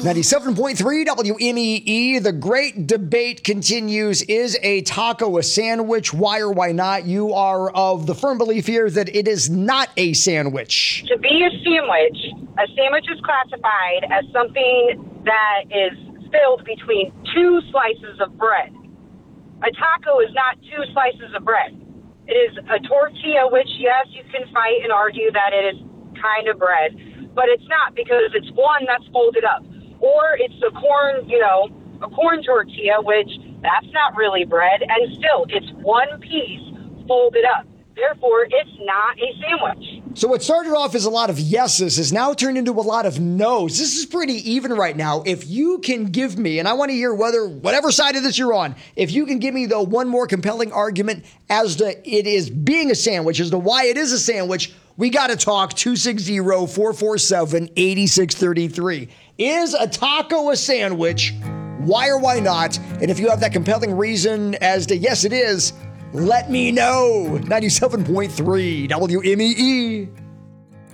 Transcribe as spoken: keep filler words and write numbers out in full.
ninety-seven point three W M E E. The great debate continues. Is a taco a sandwich? Why or why not? You are of the firm belief here that it is not a sandwich. To be a sandwich, a sandwich is classified as something that is filled between two slices of bread. A taco is not two slices of bread. It is a tortilla, which, yes, you can fight and argue that it is kind of bread, but it's not, because it's one that's folded up. Or it's a corn, you know, a corn tortilla, which that's not really bread, and still, it's one piece folded up. Therefore, it's not a sandwich. So what started off as a lot of yeses has now turned into a lot of no's. This is pretty even right now. If you can give me, and I want to hear whether, whatever side of this you're on, if you can give me, though, one more compelling argument as to it is being a sandwich, as to why it is a sandwich, we got to talk. Two six zero, four four seven, eight six three three. Is a taco a sandwich? Why or why not? And if you have that compelling reason as to yes, it is, let me know. ninety-seven point three W M E E.